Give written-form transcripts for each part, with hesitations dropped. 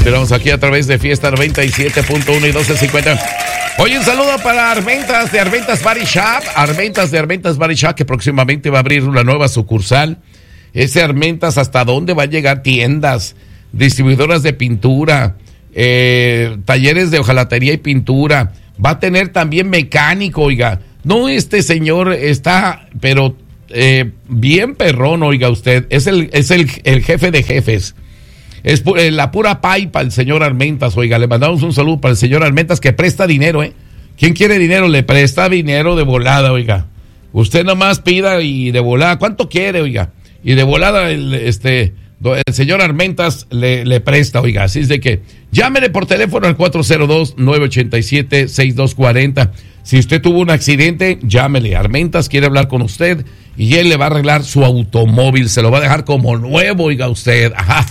Continuamos aquí a través de Fiesta 97.1 y 1250. Oye, un saludo para Armentas de Armentas Body Shop. Armentas de Armentas Body Shop, que próximamente va a abrir una nueva sucursal. Ese Armentas, ¿hasta dónde va a llegar? Tiendas, distribuidoras de pintura, talleres de hojalatería y pintura. Va a tener también mecánico, oiga. No, este señor está, pero bien perrón, oiga usted. Es el jefe de jefes. Es la pura paipa el señor Armentas, oiga. Le mandamos un saludo para el señor Armentas, que presta dinero, ¿Quién quiere dinero? Le presta dinero de volada, oiga. Usted nomás pida y de volada. ¿Cuánto quiere, oiga? Y de volada el señor Armentas le presta, oiga. Así es de que llámele por teléfono al 402-987-6240. Si usted tuvo un accidente, llámele. Armentas quiere hablar con usted y él le va a arreglar su automóvil. Se lo va a dejar como nuevo, oiga usted. Ajá.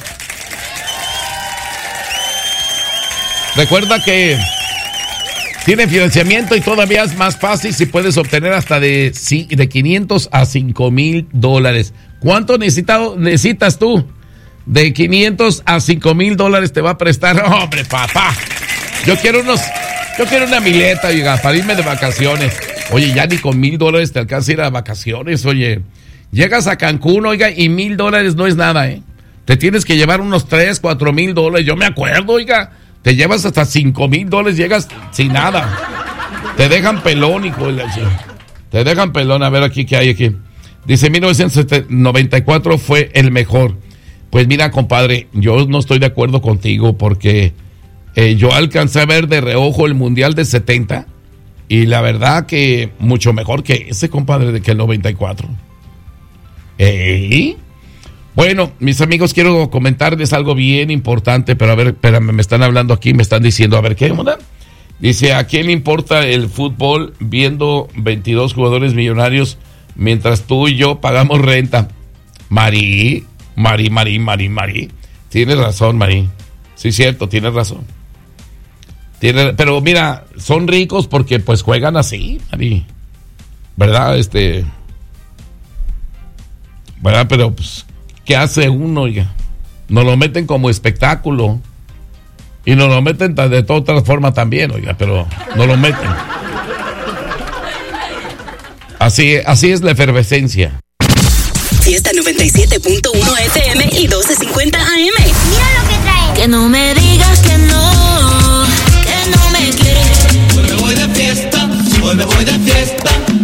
Recuerda que tiene financiamiento y todavía es más fácil si puedes obtener hasta de $500 a $5,000. ¿Cuánto necesitas tú? De $500 a $5,000 te va a prestar. Hombre, papá. Yo quiero una mileta, oiga, para irme de vacaciones. Oye, ya ni con $1,000 te alcanza a ir a vacaciones, oye. Llegas a Cancún, oiga, y $1,000 no es nada, Te tienes que llevar unos $3,000-4,000. Yo me acuerdo, oiga. Te llevas hasta $5,000, llegas sin nada. Te dejan pelón, hijo de la chica. Te dejan pelón. A ver aquí qué hay aquí. Dice 1994 fue el mejor. Pues mira, compadre, yo no estoy de acuerdo contigo porque yo alcancé a ver de reojo el Mundial de 70 y la verdad que mucho mejor que ese, compadre, que el 94. Bueno, mis amigos, quiero comentarles algo bien importante, pero a ver, espérame, me están hablando aquí, me están diciendo, a ver, ¿qué onda? Dice, ¿a quién le importa el fútbol viendo 22 jugadores millonarios mientras tú y yo pagamos renta? Mari. Tienes razón, Mari. Sí, cierto, tienes razón. Pero mira, son ricos porque pues juegan así, Mari. ¿Verdad? ¿Verdad? Pero pues, ¿qué hace uno, oiga? Nos lo meten como espectáculo. Y nos lo meten de todas otras formas también, oiga, pero nos lo meten. Así es la efervescencia. Fiesta 97.1 FM y 1250 AM. Mira lo que trae. Que no me digas que no me quieres. Hoy me voy de fiesta, hoy me voy de fiesta.